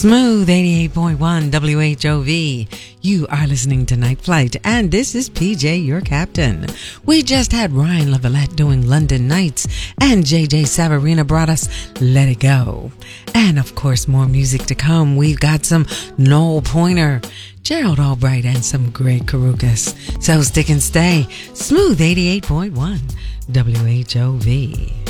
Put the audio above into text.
Smooth 88.1 WHOV. You are listening to Night Flight, and this is PJ, your captain. We just had Ryan Lavalette doing London Nights, and JJ Savarina brought us Let It Go. And of course, more music to come. We've got some Noel Pointer, Gerald Albright, and some Greg Karukas. So stick and stay. Smooth 88.1 WHOV.